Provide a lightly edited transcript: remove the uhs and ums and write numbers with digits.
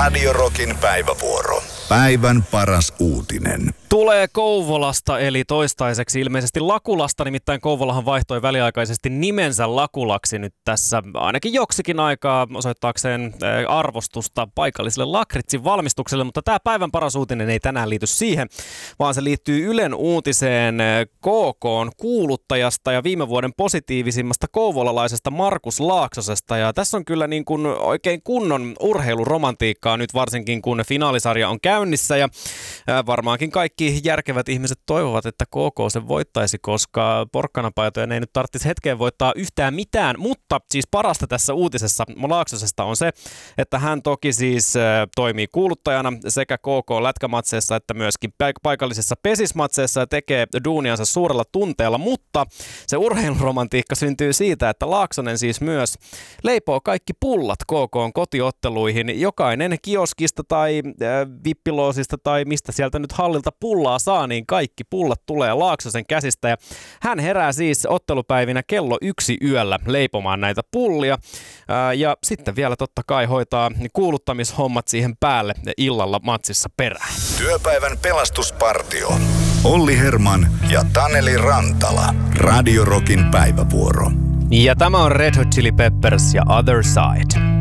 Radio Rockin päivävuoro. Päivän paras uutinen. Tulee Kouvolasta, eli toistaiseksi ilmeisesti Lakulasta, nimittäin Kouvolahan vaihtoi väliaikaisesti nimensä Lakulaksi nyt tässä ainakin joksikin aikaa osoittaakseen arvostusta paikalliselle lakritsin valmistukselle, mutta tämä päivän paras uutinen ei tänään liity siihen, vaan se liittyy Ylen uutiseen KK:n kuuluttajasta ja viime vuoden positiivisimmasta kouvolalaisesta Markus Laaksosesta, ja tässä on kyllä niin kuin oikein kunnon urheiluromantiikkaa nyt varsinkin kun finaalisarja on käynnissä ja varmaankin kaikki järkevät ihmiset toivovat, että KK sen voittaisi, koska porkkanapaitojen ei nyt tarvitsisi hetkeen voittaa yhtään mitään, mutta siis parasta tässä uutisessa Laaksosesta on se, että hän toki siis toimii kuuluttajana sekä KK-lätkämatseissa että myöskin paikallisissa pesismatseissa ja tekee duuniansa suurella tunteella, mutta se urheiluromantiikka syntyy siitä, että Laaksonen siis myös leipoo kaikki pullat KK:n kotiotteluihin. Jokainen kioskista tai vippiloosista tai mistä sieltä nyt hallilta pullaa saa, niin kaikki pullat tulee Laaksosen käsistä ja hän herää siis ottelupäivinä kello 1 yöllä leipomaan näitä pullia ja sitten vielä totta kai hoitaa kuuluttamishommat siihen päälle illalla matsissa perään. Työpäivän pelastuspartio. Olli Herman ja Taneli Rantala. Radio Rockin päivävuoro. Ja tämä on Red Hot Chili Peppers ja Other Side.